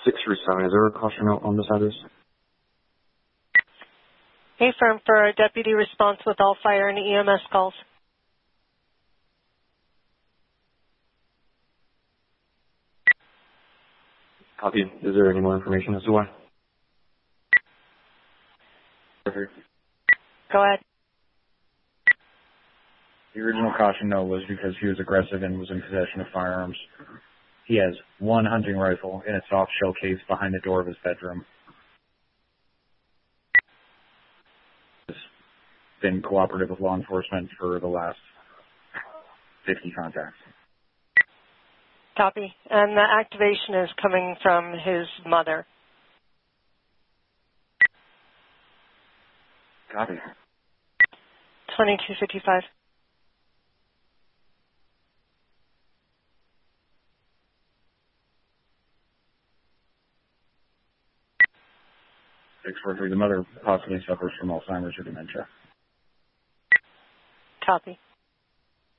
637, is there a caution note on this address? Hey, firm, for a deputy response with all fire and EMS calls. Copy. Is there any more information as to why? Perfect. Go ahead. The original caution note was because he was aggressive and was in possession of firearms. He has one hunting rifle in a soft shell case behind the door of his bedroom. He's been cooperative with law enforcement for the last 50 contacts. Copy. And the activation is coming from his mother. Copy. 2255. The mother possibly suffers from Alzheimer's or dementia. Copy.